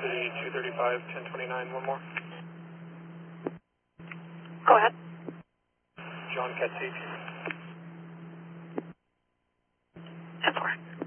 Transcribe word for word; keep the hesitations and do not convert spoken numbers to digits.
City two thirty-five, ten twenty-nine, one more. Go ahead. John Catsick. ten four.